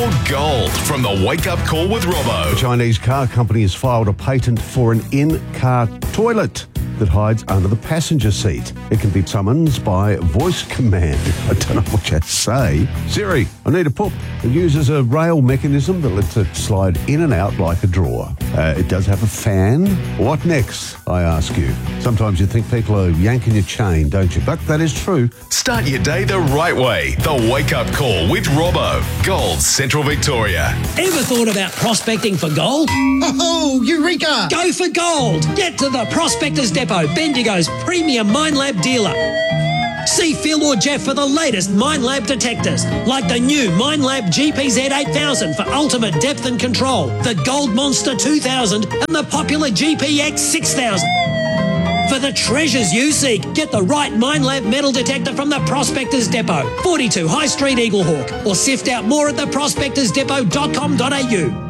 more gold from the Wake Up Call with Robbo. A Chinese car company has filed a patent for an in-car toilet that hides under the passenger seat. It can be summoned by voice command. I don't know what you say. Siri, I need a poop. It uses a rail mechanism that lets it slide in and out like a drawer. It does have a fan. What next, I ask you? Sometimes you think people are yanking your chain, don't you? But that is true. Start your day the right way. The Wake Up Call with Robbo. Gold Central Victoria. Ever thought about prospecting for gold? Oh, Eureka! Go for gold. Get to the Prospectors Depot, Bendigo's premium Minelab dealer. See Phil or Jeff for the latest Minelab detectors, like the new Minelab GPZ 8000 for ultimate depth and control, the Gold Monster 2000 and the popular GPX 6000. For the treasures you seek, get the right Minelab metal detector from the Prospectors Depot, 42 High Street, Eaglehawk, or sift out more at theprospectorsdepot.com.au.